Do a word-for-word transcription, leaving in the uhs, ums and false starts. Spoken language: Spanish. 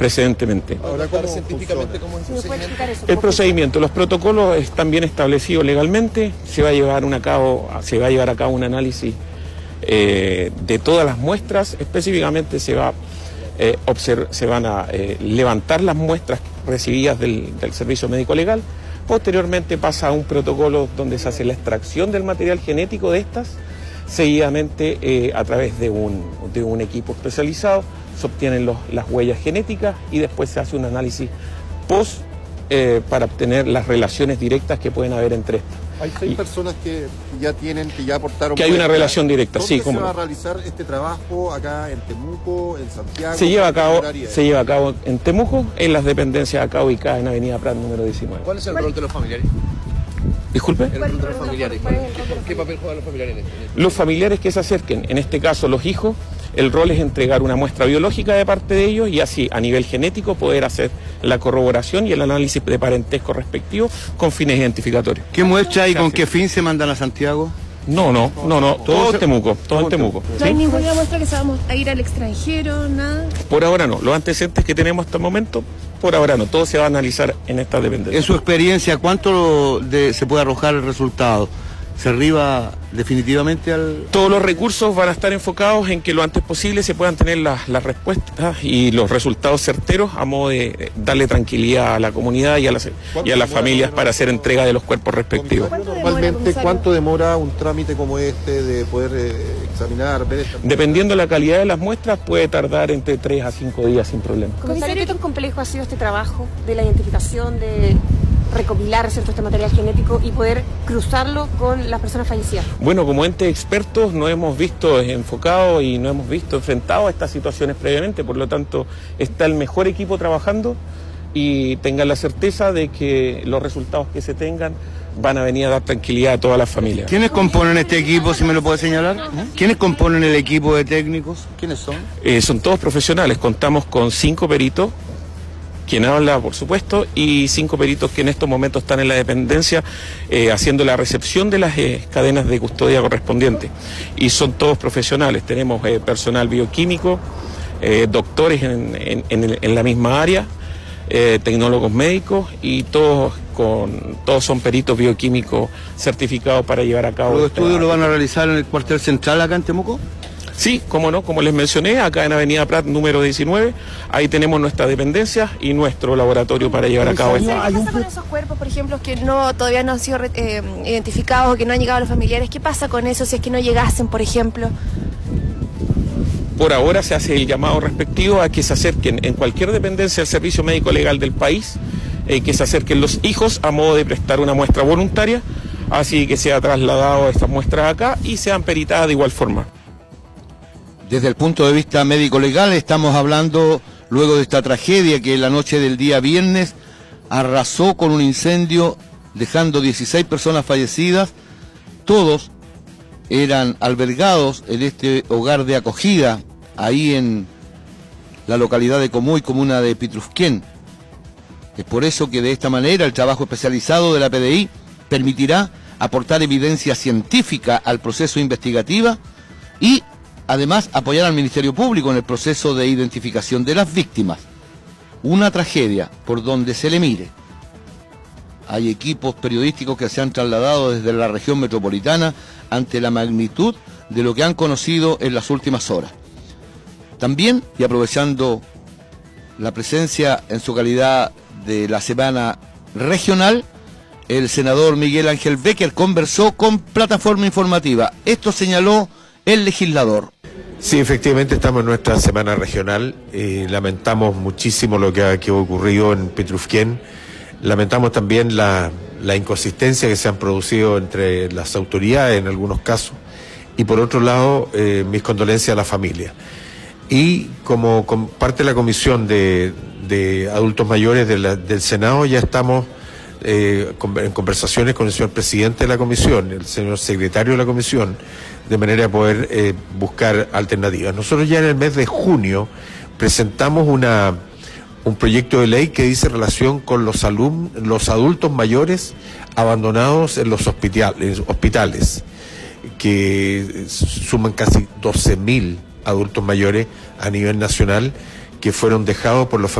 precedentemente. Ahora, ¿cómo científicamente cómo es el procedimiento? El procedimiento, los protocolos están bien establecidos legalmente, se va a llevar, una cabo, se va a, llevar a cabo un análisis eh, de todas las muestras, específicamente se, va, eh, observ, se van a eh, levantar las muestras recibidas del, del servicio médico legal, posteriormente pasa a un protocolo donde se hace la extracción del material genético de estas, seguidamente eh, a través de un, de un equipo especializado se obtienen los, las huellas genéticas y después se hace un análisis post eh, para obtener las relaciones directas que pueden haber entre estas. Hay seis y, personas que ya tienen, que ya aportaron... Que hay una relación directa, sí. ¿Dónde se va a realizar este trabajo? ¿Acá en Temuco, en Santiago? Se lleva a cabo, se lleva a cabo en Temuco, en las dependencias acá ubicadas en Avenida Prat número diecinueve. ¿Cuál es el rol de los familiares? Disculpe. El rol de los familiares. ¿Qué papel juegan los familiares en este? Los familiares que se acerquen, en este caso los hijos, el rol es entregar una muestra biológica de parte de ellos y así a nivel genético poder hacer la corroboración y el análisis de parentesco respectivo con fines identificatorios. ¿Qué muestra y con qué fin se mandan a Santiago? No, no, no, no, todo en Temuco, todo en Temuco. ¿No hay ninguna muestra que se vamos a ir al extranjero, nada? Por ahora no, los antecedentes que tenemos hasta el momento, por ahora no, todo se va a analizar en esta dependencia. En su experiencia, ¿cuánto de, se puede arrojar el resultado? ¿Se arriba definitivamente al...? Todos los recursos van a estar enfocados en que lo antes posible se puedan tener las, las respuestas y los resultados certeros a modo de darle tranquilidad a la comunidad y a las, y a las familias para hacer entrega de los cuerpos respectivos. Normalmente, ¿cuánto demora un trámite como este de poder eh, examinar, ver esta... Dependiendo de la calidad de las muestras, puede tardar entre tres a cinco días sin problema. Comisario, ¿qué tan complejo ha sido este trabajo de la identificación, de recopilar, ¿cierto?, este material genético y poder cruzarlo con las personas fallecidas? Bueno, como entes expertos nos hemos visto enfocados y nos hemos visto enfrentados a estas situaciones previamente, por lo tanto está el mejor equipo trabajando y tengan la certeza de que los resultados que se tengan van a venir a dar tranquilidad a todas las familias. ¿Quiénes componen este equipo, si me lo puede señalar? ¿Quiénes componen el equipo de técnicos? ¿Quiénes son? Eh, son todos profesionales, contamos con cinco peritos, quien habla, por supuesto, y cinco peritos que en estos momentos están en la dependencia eh, haciendo la recepción de las eh, cadenas de custodia correspondientes. Y son todos profesionales, tenemos eh, personal bioquímico, eh, doctores en, en, en, en la misma área, eh, tecnólogos médicos y todos, con, todos son peritos bioquímicos certificados para llevar a cabo... ¿Los estudios lo van a realizar en el cuartel central acá en Temuco? Sí, cómo no, como les mencioné, acá en Avenida Prat número diecinueve, ahí tenemos nuestras dependencias y nuestro laboratorio para llevar a cabo esto. ¿Qué pasa con esos cuerpos, por ejemplo, que no todavía no han sido eh, identificados o que no han llegado a los familiares? ¿Qué pasa con eso si es que no llegasen, por ejemplo? Por ahora se hace el llamado respectivo a que se acerquen en cualquier dependencia del servicio médico legal del país, eh, que se acerquen los hijos a modo de prestar una muestra voluntaria, así que sea trasladado estas muestras acá y sean peritadas de igual forma. Desde el punto de vista médico-legal estamos hablando luego de esta tragedia que la noche del día viernes arrasó con un incendio dejando dieciséis personas fallecidas. Todos eran albergados en este hogar de acogida ahí en la localidad de Comuy, comuna de Pitrufquén. Es por eso que de esta manera el trabajo especializado de la P D I permitirá aportar evidencia científica al proceso investigativo y además apoyar al Ministerio Público en el proceso de identificación de las víctimas. Una tragedia por donde se le mire. Hay equipos periodísticos que se han trasladado desde la región metropolitana ante la magnitud de lo que han conocido en las últimas horas. También, y aprovechando la presencia en su calidad de la semana regional, el senador Miguel Ángel Becker conversó con Plataforma Informativa. Esto señaló el legislador. Sí, efectivamente estamos en nuestra semana regional. Eh, lamentamos muchísimo lo que ha, que ha ocurrido en Pitrufquén. Lamentamos también la, la inconsistencia que se han producido entre las autoridades en algunos casos. Y por otro lado, eh, mis condolencias a la familia. Y como, como parte de la comisión de, de adultos mayores de la, del Senado, ya estamos eh, en conversaciones con el señor presidente de la comisión, el señor secretario de la comisión, de manera de poder eh, buscar alternativas. Nosotros ya en el mes de junio presentamos una, un proyecto de ley que dice relación con los, alum, los adultos mayores abandonados en los hospitales, hospitales que suman casi doce mil adultos mayores a nivel nacional que fueron dejados por los